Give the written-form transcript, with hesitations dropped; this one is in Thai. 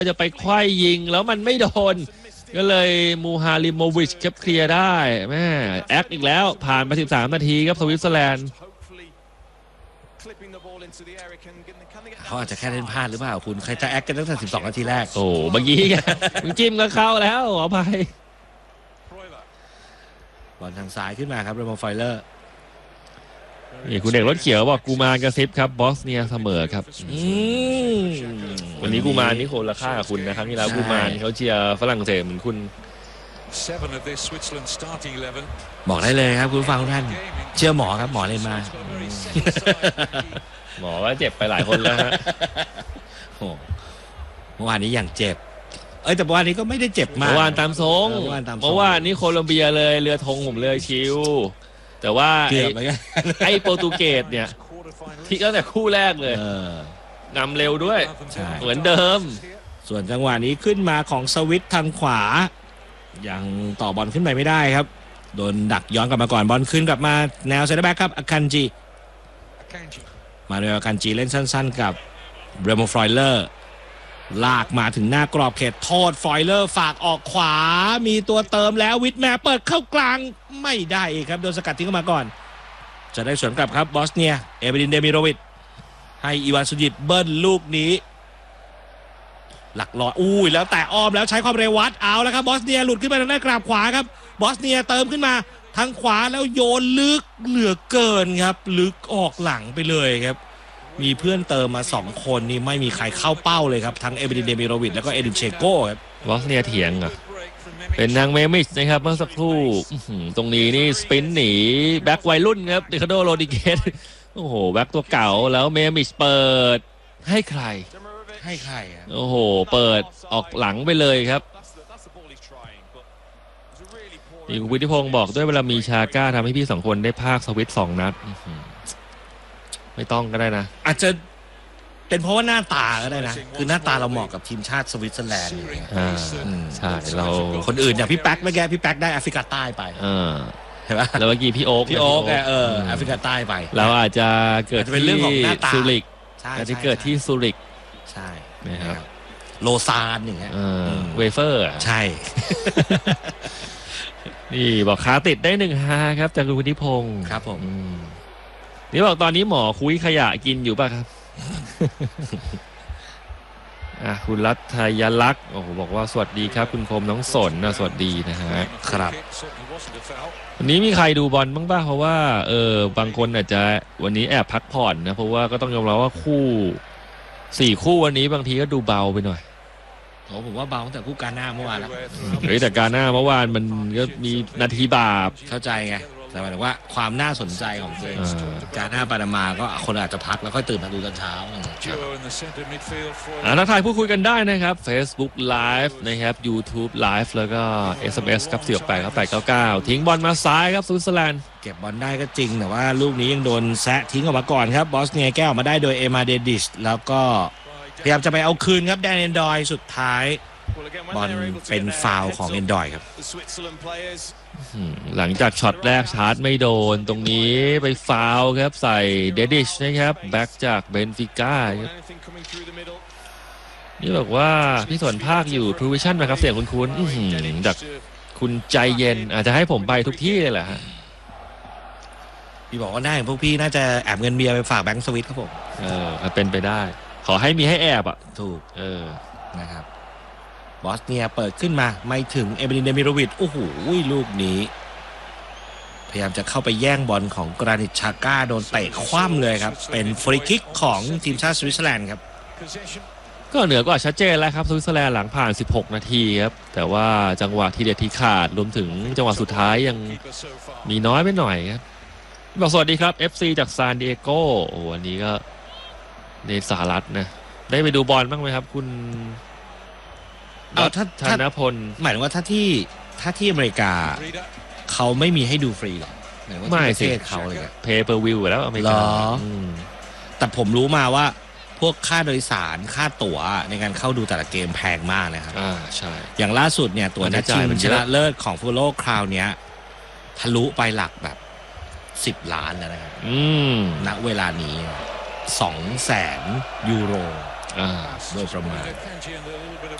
จะไปไขว้ยิงแล้วมันไม่โดนก็เลยมูฮาลิโมวิชครับเคลียร์ได้แม่แอคอีกแล้วผ่านไป13 นาทีครับสวิตเซอร์แลนด์เขาอาจจะแค่เล่นพลาดหรือเปล่าคุณใครจะแอคกันตั้งแต่12 นาทีแรกโอ้เมื่อกี้จิ้มก็เข้าแล้วขอไปบอลทางซ้ายขึ้นมาครับเรโมไฟเลอร์นี่คุณเด็กรถเขียวบอกกูมารกระซิบครับบอสเนียเสมอครับวันนี้กูมารนี่คนละค่ากับคุณนะครับนี่แล้วกูมารเขาเชียร์ฝรั่งเศสเหมือนคุณบอกได้เลยครับคุณฟังทุกท่านเชื่อหมอครับหมอเล่นมาหมอว่าเจ็บไปหลายคนแล้วฮะเมื่อวานนี้อย่างเจ็บแต่เมื่อวานนี้ก็ไม่ได้เจ็บมากเมื่อวานตามทรงเมื่อวานนี้โคลอมเบียเลยเรือธงผมเลยชิวแต่ว่าไอ้โปรตุเกสเนี่ยที่ตั้งแต่คู่แรกเลยนำเร็วด้วยเหมือนเดิมส่วนจังหวะนี้ขึ้นมาของสวิตทางขวายังต่อบอลขึ้นไปไม่ได้ครับโดนดักย้อนกลับมาก่อนบอลขึ้นกลับมาแนวเซนเตอร์แบ็คครับอาคันจิมาเรียอาคันจิเล่นสั้นๆกับเรโมฟรอยเลอร์ลากมาถึงหน้ากรอบเขตโทษฟอยเลอร์ฝากออกขวามีตัวเติมแล้ววิทแมร์เปิดเข้ากลางไม่ได้อีกครับโดนสกัดทิ้งเข้ามาก่อนจะได้สวนกลับครับบอสเนียเอเบดินเดมิโรวิชให้อีวานซูจิตเบิ้ลลูกนี้หลักลอยแล้วแต่อ้อมแล้วใช้ความเร็ววัดเอาแล้วครับบอสเนียหลุดขึ้นมาทางด้านกราบขวาครับบอสเนียเติมขึ้นมาทางขวาแล้วโยนลึกเหลือเกินครับลึกออกหลังไปเลยครับมีเพื่อนเติมมา2 คนนี่ไม่มีใครเข้าเป้าเลยครับทั้งเอเบดินเดมิโรวิชแล้วก็เอดินเชโก้ครับบอสเนียเถียงเป็นนางเมมิชนะครับเมื่อสักครู่ตรงนี้นี่สปินหนีแบ็ควัยรุ่นครับดิคาโดโรดิเกสโอ้โหแบ็คตัวเก่าแล้วเมมิชเปิดให้ใครโอ้โหเปิดออกหลังไปเลยครับนี่คุณวิทิพงศ์บอกด้วยเวลามีชาก้าทำให้พี่2 คนได้ภาคสวิต2 นัดไม่ต้องก็ได้นะอาจจะเป็นเพราะว่าหน้าตาก็ได้นะคือหน้าตาเราเหมาะกับทีมชาติสวิตเซอร์แลนด์ใช่เราคนอื่นอย่างพี่แป๊กเมื่อกี้พี่แป๊กได้แอฟริกาใต้ไปเห็นไหมแล้วเมื่อกี้พี่โอ๊กแอฟริกาใต้ไปเราอาจจะเกิดที่ซูริกอาจจะเกิดที่ซูริกใช่นะครับโลซานอย่างเงี้ยเวเฟอร์ใช่นี่บอกขาติดได้1-5ครับจากคุณวุฒิพงศ์ครับผมนี่บอกตอนนี้หมอคุยขยะกินอยู่ป่ะครับ คุณรัฐยลักษณ์โอ้โหบอกว่าสวัสดีครับคุณคมน้องสนนะสวัสดีนะฮะครับวันนี้มีใครดูบอลบ้างป่ะเพราะว่าบางคนอาจจะวันนี้แอบพักผ่อนนะเพราะว่าก็ต้องยอมรับว่า4 คู่วันนี้บางทีก็ดูเบาไปหน่อยผมว่าเบาตั้งแต่คู่กาหน้าเมื่อวานแล้วแต่กาหน้าเมื่อวานมันก็มีนาทีบาปเข้าใจไงแต่หมายถึงว่าความน่าสนใจของเกมการหน้าปานามาก็คนอาจจะพักแล้วค่อยตื่นมาดูตอนเช้าทักทายพูดคุยกันได้นะครับ Facebook Live นะครับ YouTube Live แล้วก็ SMS ครับ4689899ทิ้งบอลมาซ้ายครับสวิตเซอร์แลนด์เก็บบอลได้ก็จริงแต่ว่าลูกนี้ยังโดนแซะทิ้งออกมาก่อนครับบอสเนียแก้ออกมาได้โดยเอมาเดดิชแล้วก็พยายามจะไปเอาคืนครับแดนเอนดอยสุดท้ายบอลเป็นฟาวล์ของเอนดอยครับหลังจากช็อตแรกชาร์จไม่โดนตรงนี้ไปฟาวล์ครับใส่เดดิชนะครับแบ็กจากเบนฟิก้าครับนี่บอกว่าพี่สวนภาคอยู่ True Vision นะครับเสียงคุ้นๆจากคุณใจเย็นอาจจะให้ผมไปทุกที่เลยแหละฮะพี่บอกว่าได้พวกพี่น่าจะแอบเงินเบียร์ไปฝากแบงก์สวิตครับผมเป็นไปได้ขอให้มีให้แอบถูกนะครับบอสเนียเปิดขึ้นมาไม่ถึงเอเบรินเดมิโรวิชโอ้โหลูกนี้พยายามจะเข้าไปแย่งบอลของกรานิตชาก้าโดนเตะคว่ำเลยครับเป็นฟรีคิกของทีมชาติสวิตเซอร์แลนด์ครับก็เหนือกว่าชัดเจนแล้วครับสวิตเซอร์แลนด์หลังผ่าน16 นาทีครับแต่ว่าจังหวะที่เด็ดที่ขาดรวมถึงจังหวะสุดท้ายยังมีน้อยไปหน่อยครับบอกสวัสดีครับ FC จากซานดิเอโกโอ้วันนี้ก็ในสหรัฐนะได้ไปดูบอลบ้างไหมครับคุณธนพลหมายถึงว่าถ้าที่อเมริกาเขาไม่มีให้ดูฟรีหรอไม่สิเขาเลยเพย์เปอร์วิวแล้วอเมริกาแต่ผมรู้มาว่าพวกค่าโดยสารค่าตั๋วในการเข้าดูแต่ละเกมแพงมากนะครับใช่อย่างล่าสุดเนี่ยตั๋วนัดชิงชนะเลิศของฟุตบอลโลกคราวนี้ทะลุไปหลักแบบ10 ล้านแล้วนะครับณเวลานี้200,000 ยูโรโดยประมาณ